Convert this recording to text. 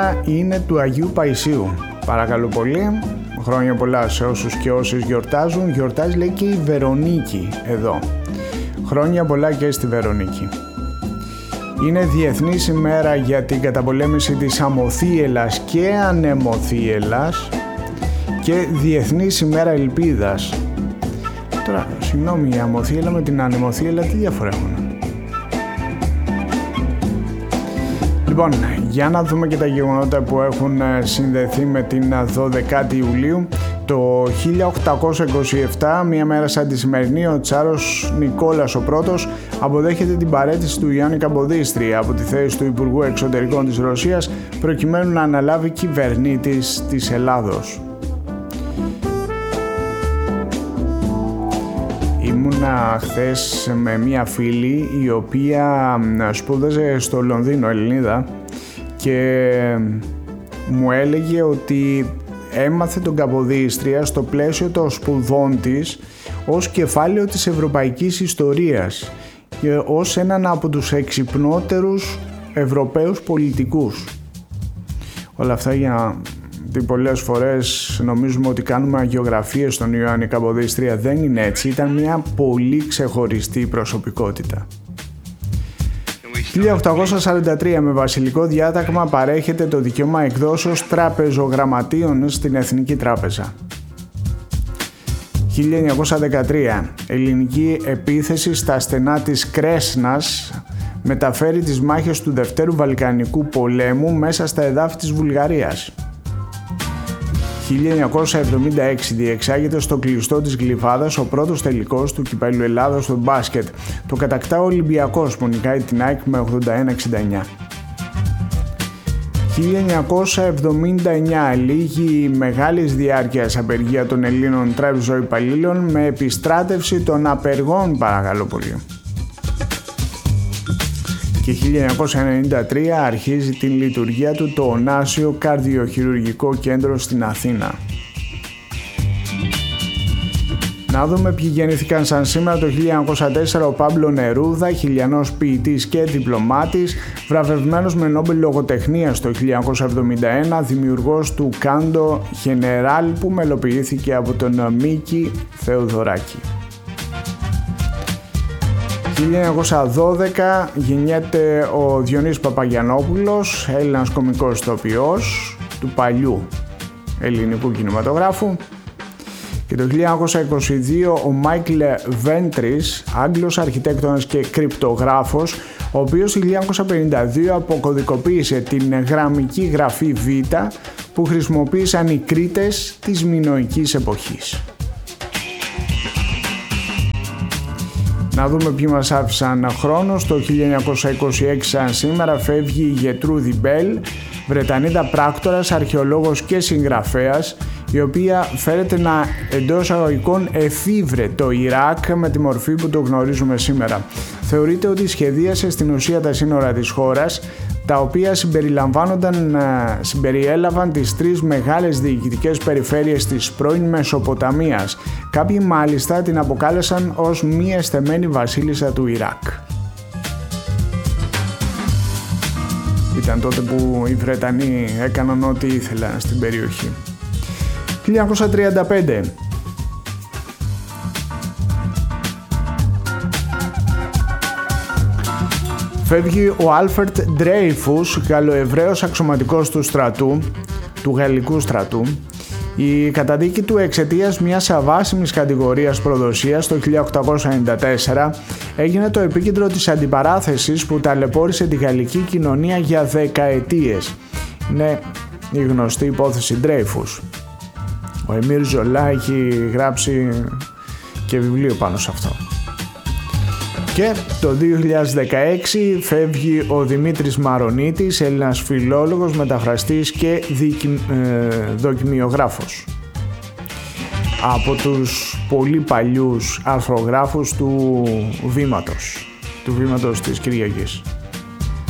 σήμερα είναι του Αγίου Παϊσίου. Παρακαλώ πολύ, χρόνια πολλά σε όσους και όσες γιορτάζουν. Γιορτάζει λέει και η Βερονίκη εδώ. Χρόνια πολλά και στη Βερονίκη. Είναι Διεθνής ημέρα για την καταπολέμηση της αμοθίελας και ανεμοθίελας και Διεθνής ημέρα ελπίδας. Τώρα, συγγνώμη, η αμοθίελα με την ανεμοθίελα τι διαφορά έχουν? Λοιπόν, για να δούμε και τα γεγονότα που έχουν συνδεθεί με την 12η Ιουλίου. Το 1827, μία μέρα σαν τη σημερινή, ο Τσάρος Νικόλας ο Πρώτος αποδέχεται την παραίτηση του Ιωάννη Καμποδίστρη από τη θέση του Υπουργού Εξωτερικών της Ρωσίας προκειμένου να αναλάβει κυβερνήτης της Ελλάδος. Ήμουνα χθες με μία φίλη η οποία σπούδαζε στο Λονδίνο, Ελληνίδα, και μου έλεγε ότι έμαθε τον Καποδίστρια στο πλαίσιο των σπουδών της ως κεφάλαιο της ευρωπαϊκής ιστορίας και ως έναν από τους εξυπνότερους Ευρωπαίους πολιτικούς. Όλα αυτά γιατί πολλές φορές νομίζουμε ότι κάνουμε αγιογραφίες στον Ιωάννη Καποδίστρια. Δεν είναι έτσι, ήταν μια πολύ ξεχωριστή προσωπικότητα. 1843 με βασιλικό διάταγμα παρέχεται το δικαίωμα εκδόσεως τραπεζογραμματίων στην Εθνική Τράπεζα. 1913 ελληνική επίθεση στα στενά της Κρέσνας μεταφέρει τις μάχες του Δευτέρου Βαλκανικού πολέμου μέσα στα εδάφη της Βουλγαρίας. 1976 διεξάγεται στο κλειστό της Γλυφάδας ο πρώτος τελικός του Κυπέλλου Ελλάδος στο μπάσκετ. Το κατακτά ο Ολυμπιακός που νικάει την ΑΕΚ με 81-69. 1979 λίγη μεγάλης διάρκειας απεργία των Ελλήνων τραπεζοϊπαλλήλων με επιστράτευση των απεργών, παρακαλώ πολύ. Και 1993 αρχίζει την λειτουργία του το Ωνάσιο Καρδιοχειρουργικό Κέντρο στην Αθήνα. Να δούμε ποιοι γεννήθηκαν σαν σήμερα. Το 1904 ο Πάμπλο Νερούδα, χιλιανός ποιητής και διπλωμάτης, βραβευμένος με Νόμπελ λογοτεχνίας το 1971, δημιουργός του Κάντο Γενεράλ που μελοποιήθηκε από τον Μίκη Θεοδωράκη. 1912 γεννιέται ο Διονύσης Παπαγιαννόπουλος, Έλληνας κωμικός ηθοποιός του παλιού ελληνικού κινηματογράφου. Και το 1922 ο Μάικλ Βέντρις, Άγγλος αρχιτέκτονας και κρυπτογράφος, ο οποίος το 1952 αποκωδικοποίησε την γραμμική γραφή Β που χρησιμοποίησαν οι Κρήτες της μινωικής εποχής. Να δούμε ποιοι μας άφησαν χρόνο. Στο 1926 σαν σήμερα φεύγει η Γετρούδη Μπέλ, Βρετανίδα πράκτορας, αρχαιολόγος και συγγραφέας, η οποία φέρεται να εντός εισαγωγικών εφήβρε το Ιράκ με τη μορφή που το γνωρίζουμε σήμερα. Θεωρείται ότι σχεδίασε στην ουσία τα σύνορα της χώρας, τα οποία συμπεριέλαβαν τις τρεις μεγάλες διοικητικές περιφέρειες της πρώην Μεσοποταμίας. Κάποιοι μάλιστα την αποκάλεσαν ως μη εσθεμένη βασίλισσα του Ιράκ. Ήταν τότε που οι Βρετανοί έκαναν ό,τι ήθελαν στην περιοχή. 1935 φεύγει ο Άλφρεντ Ντρέιφους, γαλλοεβραίος αξιωματικός του γαλλικού στρατού. Η καταδίκη του εξαιτίας μιας αβάσιμης κατηγορίας προδοσίας το 1894 έγινε το επίκεντρο της αντιπαράθεσης που ταλαιπώρησε τη γαλλική κοινωνία για δεκαετίες. Είναι η γνωστή υπόθεση Ντρέιφους. Ο Εμίρ Ζολά έχει γράψει και βιβλίο πάνω σε αυτό. Και το 2016 φεύγει ο Δημήτρης Μαρονίτης, Έλληνας φιλόλογος, μεταφραστής και δοκιμιογράφος. Από τους πολύ παλιούς αρθρογράφους του Βήματος της Κυριακής.